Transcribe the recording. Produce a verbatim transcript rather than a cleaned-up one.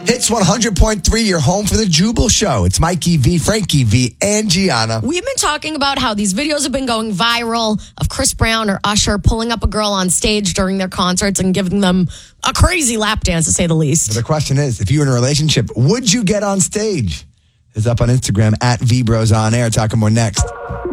Hits one hundred point three, you're home for the Jubal Show. It's Mikey V, Frankie V, and Gianna. We've been talking about how these videos have been going viral of Chris Brown or Usher pulling up a girl on stage during their concerts and giving them a crazy lap dance, to say the least. But the question is, if you were in a relationship, would you get on stage? It's up on Instagram at VBros On Air. Talking more next.